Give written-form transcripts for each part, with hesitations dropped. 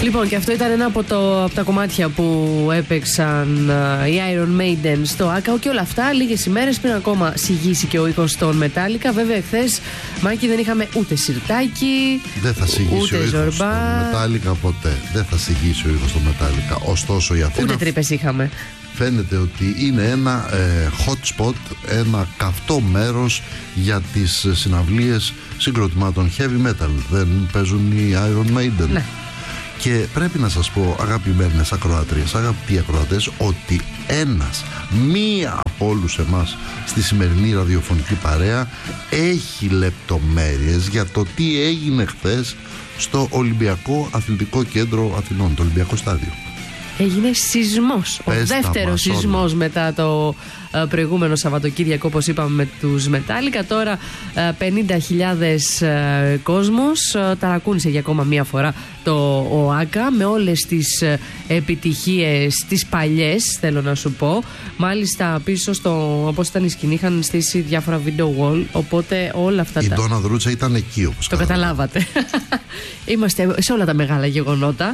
Λοιπόν, και αυτό ήταν ένα από τα κομμάτια που έπαιξαν οι Iron Maiden στο Άκαο, και όλα αυτά λίγες ημέρες πριν ακόμα συγγύσει και ο ήχος των Metallica. Βέβαια, χθες, Μάκη, δεν είχαμε ούτε σιρτάκι, δεν θα συγγύσει ο ήχος των Metallica ποτέ. Δεν θα συγγύσει ο ήχος των Metallica. Ωστόσο, η Αθήνα, ούτε τρύπες είχαμε. Φαίνεται ότι είναι ένα hot spot, ένα καυτό μέρος για τις συναυλίες συγκροτημάτων heavy metal. Δεν παίζουν οι Iron Maiden. Ναι. Και πρέπει να σας πω, αγαπημένες ακροατρίες, αγαπητοί ακροατές, ότι μία από όλους εμάς στη σημερινή ραδιοφωνική παρέα έχει λεπτομέρειες για το τι έγινε χθες στο Ολυμπιακό Αθλητικό Κέντρο Αθηνών, το Ολυμπιακό Στάδιο. Έγινε σεισμός, ο δεύτερος σεισμός μετά το προηγούμενο Σαββατοκύριακο, όπως είπαμε, με τους Metallica. Τώρα 50.000 κόσμος ταρακούνησε για ακόμα μία φορά το ΟΑΚΑ, με όλες τις επιτυχίες τις παλιές, θέλω να σου πω. Μάλιστα πίσω όπως ήταν η σκηνή είχαν στήσει διάφορα video wall, οπότε όλα αυτά η Ντόνα Δρούτσα ήταν εκεί, όπως το καταλάβατε. Είμαστε σε όλα τα μεγάλα γεγονότα.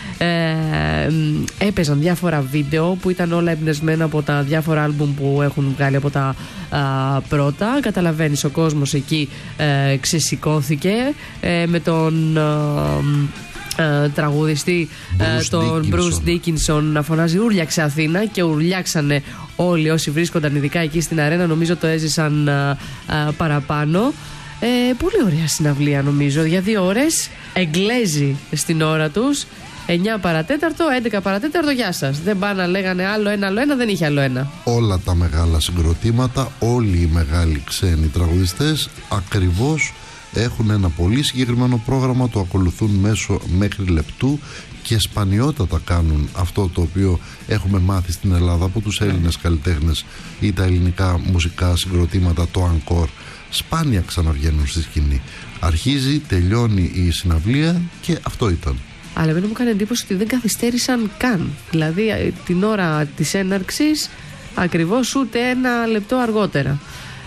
Έπαιζαν διάφορα βίντεο που ήταν όλα εμπνευσμένα από τα διάφορα άλμπουμ που έχουν βγάλει από τα πρώτα. Καταλαβαίνεις, ο κόσμος εκεί ξεσηκώθηκε με τον τραγουδιστή τον Bruce Dickinson να φωνάζει «Ούρλιαξε Αθήνα», και ουρλιάξανε όλοι όσοι βρίσκονταν ειδικά εκεί στην αρένα. Νομίζω το έζησαν παραπάνω. Πολύ ωραία συναυλία, νομίζω, για 2 ώρες. Εγγλέζοι στην ώρα τους. 9 παρατέταρτο, 11 παρατέταρτο, γεια σας. Δεν πάνε να λέγανε άλλο ένα, δεν είχε άλλο ένα. Όλα τα μεγάλα συγκροτήματα, όλοι οι μεγάλοι ξένοι τραγουδιστές ακριβώς έχουν ένα πολύ συγκεκριμένο πρόγραμμα, το ακολουθούν μέχρι λεπτού, και σπανιότατα κάνουν αυτό το οποίο έχουμε μάθει στην Ελλάδα από τους Έλληνες καλλιτέχνες ή τα ελληνικά μουσικά συγκροτήματα, το encore. Σπάνια ξαναβγαίνουν στη σκηνή. Αρχίζει, τελειώνει η συναυλία και αυτό ήταν. Αλλά εμένα μου έκανε εντύπωση ότι δεν καθυστέρησαν καν. Δηλαδή την ώρα της έναρξης ακριβώς ούτε 1 λεπτό αργότερα.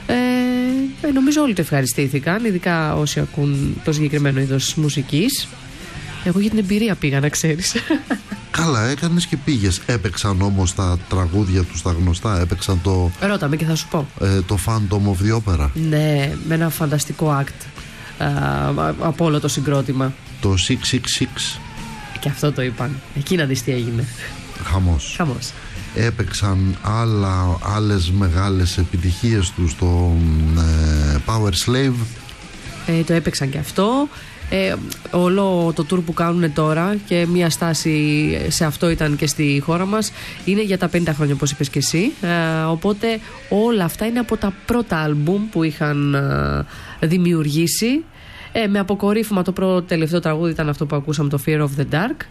Νομίζω όλοι το ευχαριστήθηκαν, ειδικά όσοι ακούν το συγκεκριμένο είδος μουσικής. Εγώ για την εμπειρία πήγα, να ξέρεις. Καλά έκανες και πήγες. Έπαιξαν όμως τα τραγούδια τους τα γνωστά, έπαιξαν το... Ρώτα με και θα σου πω. Το Phantom of the Opera. Ναι, με ένα φανταστικό act από όλο το συγκρότημα. Το 666. Και αυτό το είπαν. Εκεί να δεις τι έγινε. Χαμός. Έπαιξαν άλλες μεγάλες επιτυχίες τους, το Power Slave. Το έπαιξαν και αυτό. Όλο το tour που κάνουν τώρα, και μια στάση σε αυτό ήταν και στη χώρα μας, είναι για τα 50 χρόνια, όπως είπες και εσύ. Οπότε όλα αυτά είναι από τα πρώτα άλμπουμ που είχαν δημιουργήσει. Με αποκορύφωμα το πρώτο τελευταίο τραγούδι ήταν αυτό που ακούσαμε, το Fear of the Dark,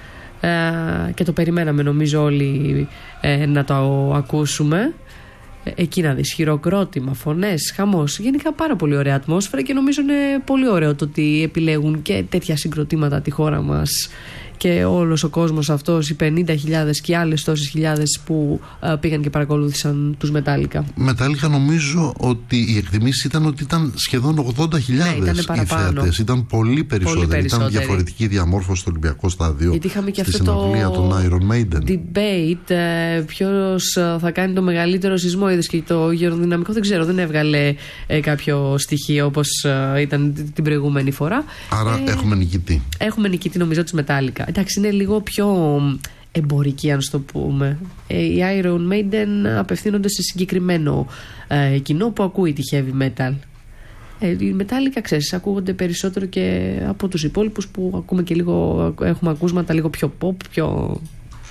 και το περιμέναμε νομίζω όλοι να το ακούσουμε. Εκεί να δεις, χειροκρότημα, φωνές, χαμός. Γενικά πάρα πολύ ωραία ατμόσφαιρα, και νομίζω είναι πολύ ωραίο το ότι επιλέγουν και τέτοια συγκροτήματα τη χώρα μας, και όλος ο κόσμος αυτός, οι 50.000 και άλλες τόσες χιλιάδες που πήγαν και παρακολούθησαν τους Metallica. Metallica, νομίζω ότι οι εκτιμήσεις ήταν ότι ήταν σχεδόν 80.000 οι θέατες. Ήταν πολύ περισσότεροι. Ήταν διαφορετική διαμόρφωση στο Ολυμπιακό Στάδιο. Γιατί είχαμε και στη συναυλία των Iron Maiden. Debate, ποιος θα κάνει το μεγαλύτερο σεισμό. Είδες, και το γεροδυναμικό δεν ξέρω, δεν έβγαλε κάποιο στοιχείο όπως ήταν την προηγούμενη φορά. Άρα έχουμε νικητή. Έχουμε νικητή, νομίζω, τους Metallica. Εντάξει, είναι λίγο πιο εμπορική, αν το πούμε. Οι Iron Maiden απευθύνονται σε συγκεκριμένο κοινό που ακούει τη heavy metal. Οι Metallica, ξέρεις, ακούγονται περισσότερο και από τους υπόλοιπους που ακούμε και λίγο, έχουμε ακούσματα λίγο πιο pop, πιο...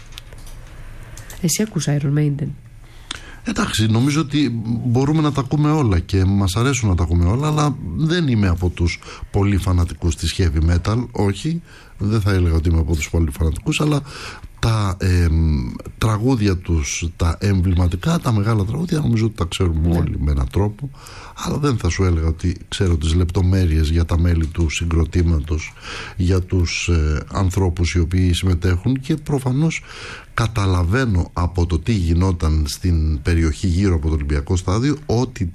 Εσύ ακούς Iron Maiden? Εντάξει, νομίζω ότι μπορούμε να τα ακούμε όλα και μας αρέσουν να τα ακούμε όλα, αλλά δεν είμαι από τους πολύ φανατικούς της heavy metal, όχι, δεν θα έλεγα ότι είμαι από τους πολύ φανατικούς, αλλά τα τραγούδια τους, τα εμβληματικά, τα μεγάλα τραγούδια, νομίζω ότι τα ξέρουμε όλοι με έναν τρόπο, αλλά δεν θα σου έλεγα ότι ξέρω τις λεπτομέρειες για τα μέλη του συγκροτήματος, για τους ανθρώπους οι οποίοι συμμετέχουν, και προφανώς καταλαβαίνω από το τι γινόταν στην περιοχή γύρω από το Ολυμπιακό Στάδιο ότι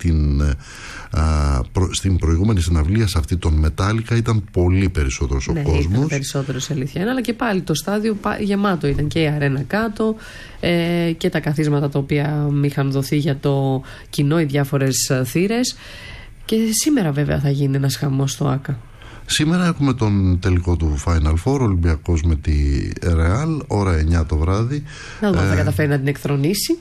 στην προηγούμενη συναυλία, σε αυτή τον Metallica, ήταν πολύ περισσότερος ο κόσμος. Ήταν περισσότερος, αλήθεια είναι, αλλά και πάλι το στάδιο γεμάτο ήταν, και η αρένα κάτω και τα καθίσματα τα οποία είχαν δοθεί για το κοινό, οι διάφορες θύρες. Και σήμερα βέβαια θα γίνει ένας χαμός στο ΆΚΑ. Σήμερα έχουμε τον τελικό του Final Four, Ολυμπιακός με τη Real, ώρα 9 το βράδυ. Να δούμε αν θα καταφέρει να την εκθρονήσει.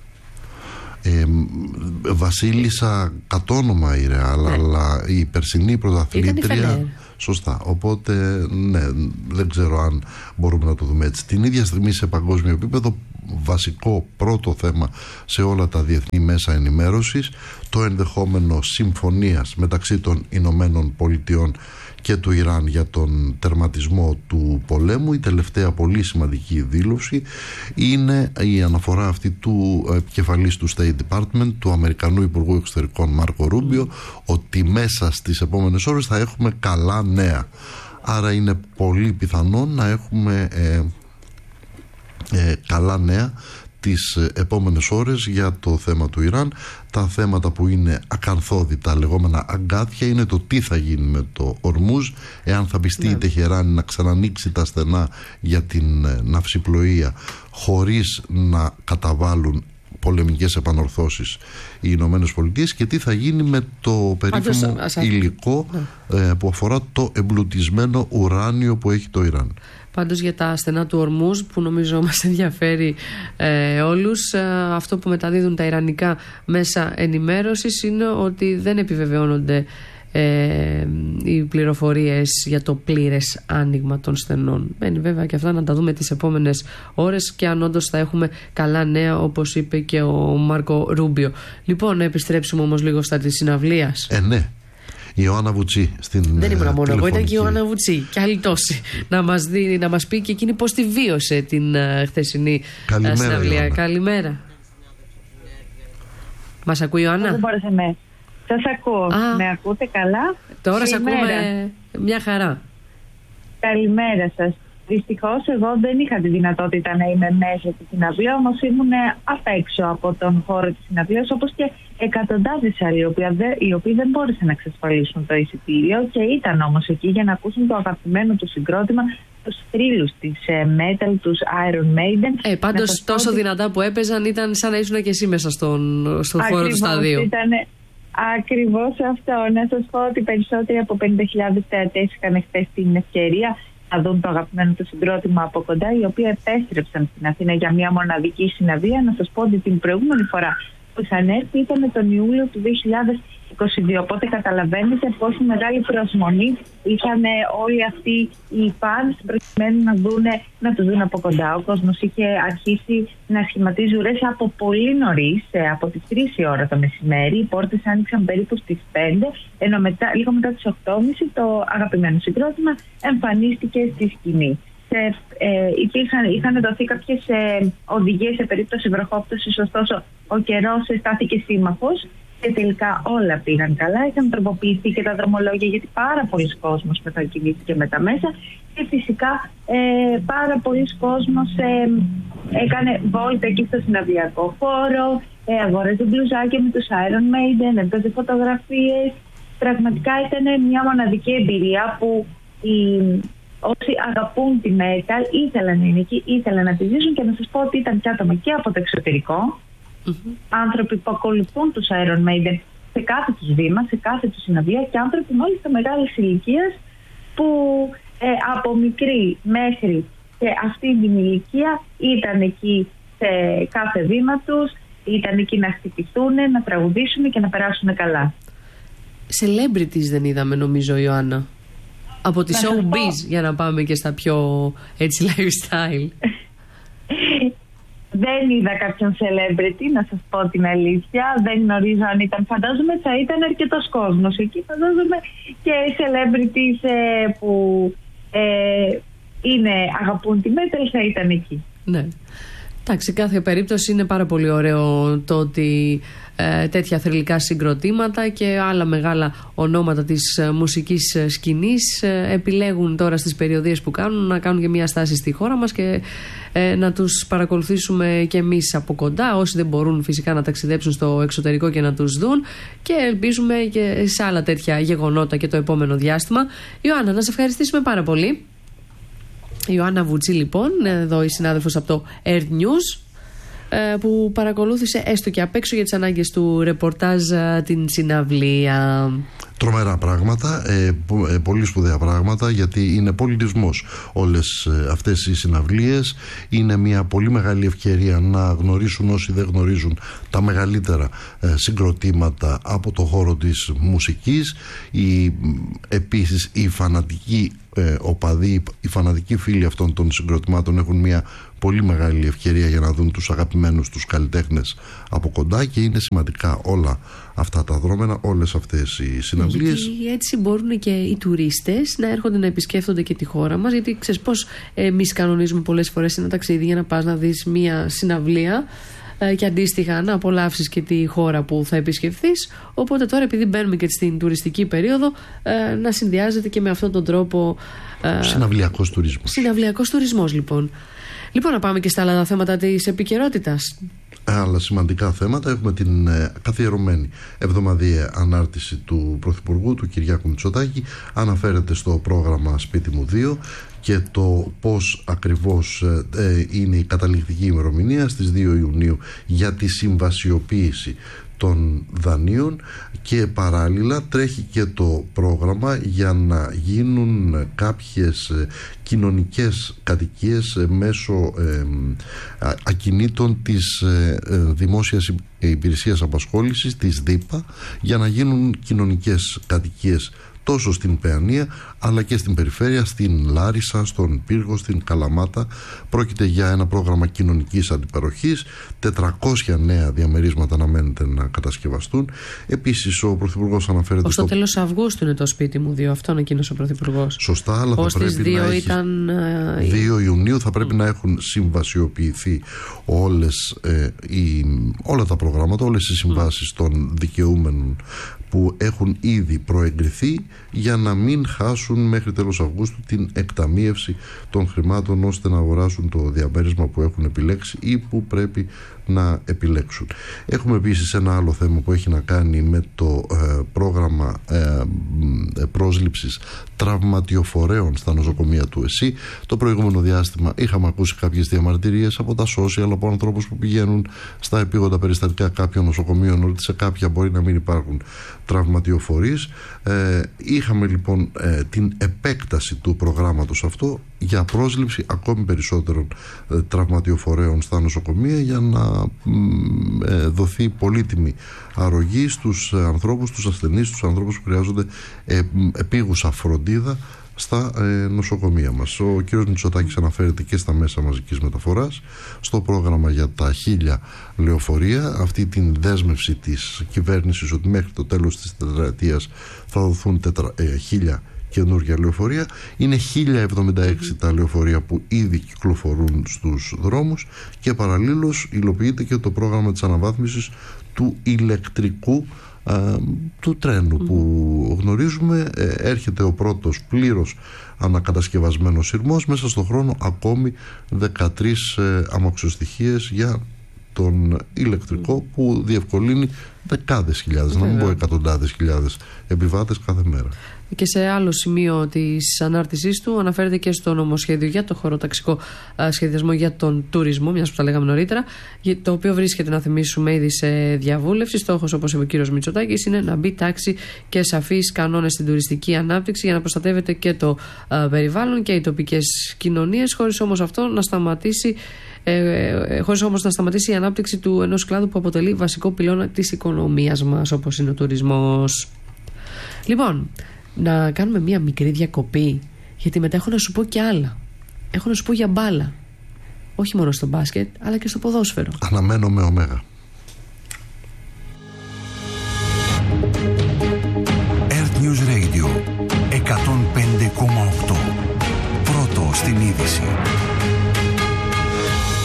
Βασίλισσα κατ' όνομα η Real, αλλά η περσινή πρωταθλήτρια. Σωστά. Οπότε, ναι, δεν ξέρω αν μπορούμε να το δούμε έτσι. Την ίδια στιγμή, σε παγκόσμιο επίπεδο, βασικό πρώτο θέμα σε όλα τα διεθνή μέσα ενημέρωσης, το ενδεχόμενο συμφωνίας μεταξύ των Ηνωμένων Πολιτειών και του Ιράν για τον τερματισμό του πολέμου. Η τελευταία πολύ σημαντική δήλωση είναι η αναφορά αυτή του επικεφαλής του State Department, του Αμερικανού Υπουργού Εξωτερικών Μάρκο Ρούμπιο, ότι μέσα στις επόμενες ώρες θα έχουμε καλά νέα. Άρα είναι πολύ πιθανό να έχουμε καλά νέα τις επόμενες ώρες για το θέμα του Ιράν. Τα θέματα που είναι ακαθόδη, τα λεγόμενα αγκάθια, είναι το τι θα γίνει με το Ορμούζ, εάν θα πιστεί η Τεχεράνη να ξανανοίξει τα στενά για την ναυσιπλοεία χωρίς να καταβάλουν πολεμικές επανορθώσεις οι Ηνωμένες Πολιτείες, και τι θα γίνει με το περίφημο υλικό που αφορά το εμπλουτισμένο ουράνιο που έχει το Ιράν. Πάντως για τα στενά του Ορμούζ, που νομίζω μας ενδιαφέρει όλους, αυτό που μεταδίδουν τα ιρανικά μέσα ενημέρωσης είναι ότι δεν επιβεβαιώνονται οι πληροφορίες για το πλήρες άνοιγμα των στενών. Μένει βέβαια και αυτά να τα δούμε τις επόμενες ώρες, και αν όντως θα έχουμε καλά νέα, όπως είπε και ο Μάρκο Ρούμπιο. Λοιπόν, να επιστρέψουμε όμως λίγο στα της συναυλίας. Ναι. Η Ιωάννα Βουτσί στην Δεν ήμουν μόνο εγώ, ήταν και η τηλεφωνική. Ιωάννα Βουτσί και άλλοι τόσοι να μας πει και εκείνη πώς τη βίωσε την χθεσινή συναυλία. Ιωάννα. Καλημέρα. Μας ακούει η Ιωάννα? Δεν μπόρεσα με. Σας ακούω. Με ακούτε καλά? Τώρα σας ακούμε μια χαρά. Καλημέρα σας. Δυστυχώς εγώ δεν είχα τη δυνατότητα να είμαι μέσα στη συναυλία, όμως ήμουν απ' έξω από τον χώρο της συναυλίας, όπως και εκατοντάδες άλλοι οι οποίοι δεν μπόρεσαν να εξασφαλίσουν το εισιτήριο και ήταν όμως εκεί για να ακούσουν το αγαπημένο του συγκρότημα, τους θρύλους της metal, τους Iron Maiden. Πάντως τόσο δυνατά που έπαιζαν, ήταν σαν να ήσουν και εσύ μέσα στον χώρο του σταδίου. Ήταν ακριβώς αυτό. Να σας πω ότι περισσότεροι από 50.000 θεατές είχαν χθες την ευκαιρία να δουν το αγαπημένο του συγκρότημα από κοντά, οι οποίοι επέστρεψαν στην Αθήνα για μια μοναδική συναυλία. Να σας πω ότι την προηγούμενη φορά που είχαν έρθει ήταν τον Ιούλιο του 2022. Οπότε καταλαβαίνετε πόσο μεγάλη προσμονή είχαν όλοι αυτοί οι φανς προκειμένου να τους δουν από κοντά. Ο κόσμος είχε αρχίσει να σχηματίζει ουρές από πολύ νωρίς, από τις 3 η ώρα το μεσημέρι. Οι πόρτες άνοιξαν περίπου στις 5, ενώ λίγο μετά τις 8.30 το αγαπημένο συγκρότημα εμφανίστηκε στη σκηνή. Είχαν δοθεί κάποιες οδηγίες σε περίπτωση βροχόπτωσης, ωστόσο ο καιρός στάθηκε σύμμαχος και τελικά όλα πήγαν καλά. Είχαν τροποποιηθεί και τα δρομολόγια, γιατί πάρα πολλοί κόσμος μετακινήθηκε με τα μέσα, και φυσικά πάρα πολλοί κόσμος έκανε βόλτα εκεί στο συναυλιακό χώρο, αγόραζε μπλουζάκια με τους Iron Maiden, έβγαζε φωτογραφίες. Πραγματικά ήταν μια μοναδική εμπειρία που όσοι αγαπούν τη metal ήθελαν να είναι εκεί, ήθελαν να τη ζήσουν, και να σας πω ότι ήταν και άτομα και από το εξωτερικό, άνθρωποι που ακολουθούν τους Iron Maiden σε κάθε τους βήμα, σε κάθε τους συναυλία, και άνθρωποι μάλιστα μεγάλης ηλικίας που από μικρή μέχρι και αυτή την ηλικία ήταν εκεί σε κάθε βήμα τους, ήταν εκεί να χτυπηθούν, να τραγουδήσουν και να περάσουν καλά. Celebrities δεν είδαμε, νομίζω, Ιωάννα. Από τη showbiz, για να πάμε και στα πιο έτσι lifestyle. Δεν είδα κάποιον celebrity, να σας πω την αλήθεια. Δεν γνωρίζω αν ήταν. Φαντάζομαι θα ήταν αρκετός κόσμος εκεί. Φαντάζομαι και celebrities που αγαπούν τη metal θα ήταν εκεί. Ναι. Εντάξει, σε κάθε περίπτωση είναι πάρα πολύ ωραίο το ότι τέτοια θρυλικά συγκροτήματα και άλλα μεγάλα ονόματα της μουσικής σκηνής επιλέγουν τώρα στις περιοδίες που κάνουν να κάνουν και μια στάση στη χώρα μας και να τους παρακολουθήσουμε και εμείς από κοντά, όσοι δεν μπορούν φυσικά να ταξιδέψουν στο εξωτερικό και να τους δουν, και ελπίζουμε και σε άλλα τέτοια γεγονότα και το επόμενο διάστημα. Ιωάννα, να σε ευχαριστήσουμε πάρα πολύ. Ιωάννα Βουτσί, λοιπόν, εδώ η συνάδελφος από το Earth News, που παρακολούθησε έστω και απ' έξω για τις ανάγκες του ρεπορτάζ την συναυλία. Τρομερά πράγματα, πολύ σπουδαία πράγματα, γιατί είναι πολιτισμός όλες αυτές οι συναυλίες. Είναι μια πολύ μεγάλη ευκαιρία να γνωρίσουν όσοι δεν γνωρίζουν τα μεγαλύτερα συγκροτήματα από το χώρο της μουσικής. Επίσης οι φανατικοί οπαδοί, οι φανατικοί φίλοι αυτών των συγκροτημάτων έχουν μια πολύ μεγάλη ευκαιρία για να δουν τους αγαπημένους τους καλλιτέχνες από κοντά, και είναι σημαντικά όλα αυτά τα δρόμενα, όλες αυτές οι συναυλίες. Γιατί έτσι μπορούν και οι τουρίστες να έρχονται να επισκέφτονται και τη χώρα μας, γιατί ξέρεις πως εμείς κανονίζουμε πολλές φορές ένα ταξίδι για να πας να δεις μια συναυλία και αντίστοιχα να απολαύσεις και τη χώρα που θα επισκεφθείς. Οπότε τώρα, επειδή μπαίνουμε και στην τουριστική περίοδο, να συνδυάζεται και με αυτόν τον τρόπο συναυλιακός τουρισμός. Συναυλιακός τουρισμός, λοιπόν. Λοιπόν, να πάμε και στα άλλα θέματα της επικαιρότητας. Άλλα σημαντικά θέματα. Έχουμε την καθιερωμένη εβδομαδιαία ανάρτηση του Πρωθυπουργού, του Κυριάκου Μητσοτάκη. Αναφέρεται στο πρόγραμμα Σπίτι μου 2 και το πώς ακριβώς είναι η καταληκτική ημερομηνία στις 2 Ιουνίου για τη συμβασιοποίηση των δανείων, και παράλληλα τρέχει και το πρόγραμμα για να γίνουν κάποιες κοινωνικές κατοικίες μέσω ακινήτων της Δημόσιας Υπηρεσίας Απασχόλησης, της ΔΥΠΑ, για να γίνουν κοινωνικές κατοικίες τόσο στην Παιανία αλλά και στην περιφέρεια, στην Λάρισα, στον Πύργο, στην Καλαμάτα. Πρόκειται για ένα πρόγραμμα κοινωνικής αντιπαροχής. 400 νέα διαμερίσματα αναμένεται να κατασκευαστούν. Επίσης, ο Πρωθυπουργός αναφέρεται στο τέλος Αυγούστου είναι το Σπίτι μου 2. Αυτό ανακοίνωσε ο Πρωθυπουργός. Σωστά, αλλά θα πρέπει να έχει... 2 Ιουνίου θα πρέπει να έχουν συμβασιοποιηθεί όλα τα προγράμματα, όλες οι συμβάσεις των δικαιούμενων που έχουν ήδη προεγκριθεί, για να μην χάσουν μέχρι τέλος Αυγούστου την εκταμείευση των χρημάτων, ώστε να αγοράσουν το διαμέρισμα που έχουν επιλέξει ή που πρέπει να επιλέξουν. Έχουμε επίσης ένα άλλο θέμα που έχει να κάνει με το πρόγραμμα πρόσληψης τραυματιοφορέων στα νοσοκομεία του ΕΣΥ. Το προηγούμενο διάστημα είχαμε ακούσει κάποιες διαμαρτυρίες από τα social, από ανθρώπους που πηγαίνουν στα επίγοντα περιστατικά κάποιων νοσοκομείων, ότι σε κάποια μπορεί να μην υπάρχουν τραυματιοφορείς. Είχαμε λοιπόν την επέκταση του προγράμματος αυτό για πρόσληψη ακόμη περισσότερων τραυματιοφορέων στα νοσοκομεία, για να δοθεί πολύτιμη αρρωγή στους ανθρώπους, στους ασθενείς, στους ανθρώπους που χρειάζονται επίγουσα φροντίδα στα νοσοκομεία μας. Ο κ. Μητσοτάκης αναφέρεται και στα μέσα μαζικής μεταφοράς, στο πρόγραμμα για τα 1000 λεωφορεία, αυτή την δέσμευση της κυβέρνησης ότι μέχρι το τέλος της τετραετίας θα δοθούν 1000 καινούργια λεωφορεία. Είναι 1076 τα λεωφορεία που ήδη κυκλοφορούν στους δρόμους, και παραλλήλως υλοποιείται και το πρόγραμμα της αναβάθμισης του ηλεκτρικού του τρένου που γνωρίζουμε. Έρχεται ο πρώτος πλήρως ανακατασκευασμένος σειρμός. Μέσα στον χρόνο ακόμη 13 αμαξοστοιχίες για τον ηλεκτρικό, που διευκολύνει δεκάδες χιλιάδες, να μην πω εκατοντάδες χιλιάδες επιβάτες κάθε μέρα. Και σε άλλο σημείο της ανάρτησής του αναφέρεται και στο νομοσχέδιο για το χωροταξικό σχεδιασμό για τον τουρισμό, μιας που τα λέγαμε νωρίτερα, το οποίο βρίσκεται, να θυμίσουμε, ήδη σε διαβούλευση. Στόχος, όπως είπε ο κύριος Μητσοτάκης, είναι να μπει τάξη και σαφείς κανόνες στην τουριστική ανάπτυξη, για να προστατεύεται και το περιβάλλον και οι τοπικές κοινωνίες, χωρίς όμως να σταματήσει η ανάπτυξη του ενός κλάδου που αποτελεί βασικό πυλώνα της οικονομίας μας, όπως είναι ο τουρισμός. Λοιπόν, να κάνουμε μία μικρή διακοπή, γιατί μετά έχω να σου πω και άλλα. Έχω να σου πω για μπάλα. Όχι μόνο στο μπάσκετ, αλλά και στο ποδόσφαιρο. Αναμένω με ωμέγα. Earth News Radio 105,8. Πρώτο στην είδηση.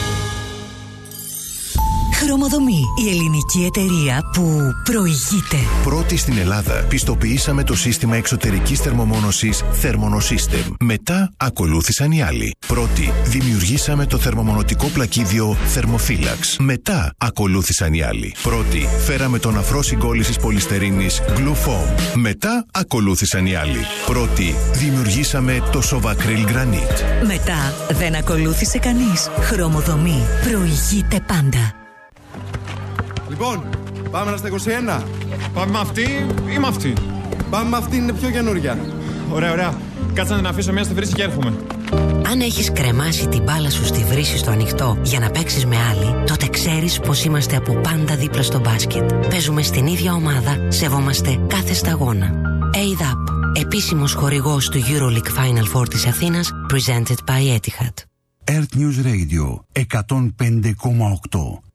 Χρωμοδομή, η ελληνική εταιρεία που προηγείται. Πρώτη στην Ελλάδα πιστοποιήσαμε το σύστημα εξωτερικής θερμομόνωσης Thermonosystem. Μετά ακολούθησαν οι άλλοι. Πρώτη δημιουργήσαμε το θερμομονωτικό πλακίδιο Thermophilax. Μετά ακολούθησαν οι άλλοι. Πρώτη φέραμε τον αφρό συγκόλλησης πολυστερίνης Glue Foam. Μετά ακολούθησαν οι άλλοι. Πρώτη δημιουργήσαμε το Sovacryl Granite. Μετά δεν ακολούθησε κανείς. Χρωμοδομή, προηγείται πάντα. Λοιπόν, πάμε στα 21. Πάμε με αυτή ή με αυτή? Πάμε με αυτή, είναι πιο καινούρια. Ωραία, ωραία. Κάτσε να την αφήσω μια στη βρύση και έρχομαι. Αν έχεις κρεμάσει την μπάλα σου στη βρύση στο ανοιχτό για να παίξεις με άλλη, τότε ξέρεις πως είμαστε από πάντα δίπλα στο μπάσκετ. Παίζουμε στην ίδια ομάδα, σεβόμαστε κάθε σταγόνα. ADAP, επίσημος χορηγός του EuroLeague Final Four της Αθήνας, presented by Etihad. Earth News Radio 105,8.